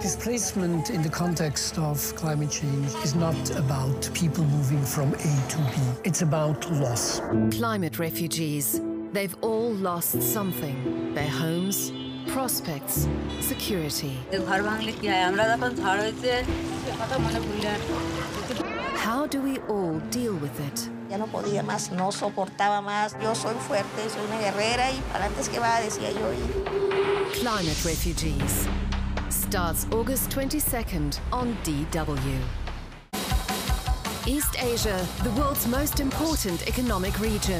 Displacement in the context of climate change is not about people moving from A to B. It's about loss. Climate refugees. They've all lost something. Their homes, prospects, security. How do we all deal with it? Ya no podía más, no soportaba más. Yo soy fuerte, soy una guerrera y para antes que va, decía yo. Climate Refugees starts August 22nd on DW. East Asia, the world's most important economic region.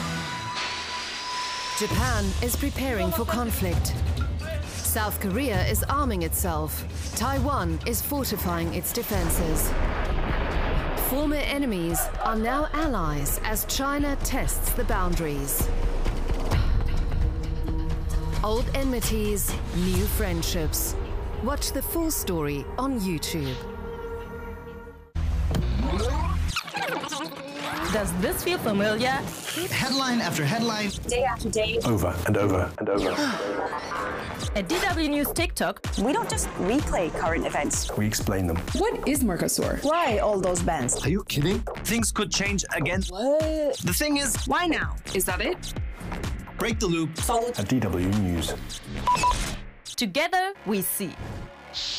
Japan is preparing for conflict. South Korea is arming itself. Taiwan is fortifying its defenses. Former enemies are now allies as China tests the boundaries. Old enmities, new friendships. Watch the full story on YouTube. Does this feel familiar? Headline after headline. Day after day. Over and over and over. At DW News TikTok, We don't just replay current events. We explain them. What is Mercosur? Why all those bans? Are you kidding? Things could change again. What? The thing is, Why now? Is that it? break the loop. Follow At DW News. together we see.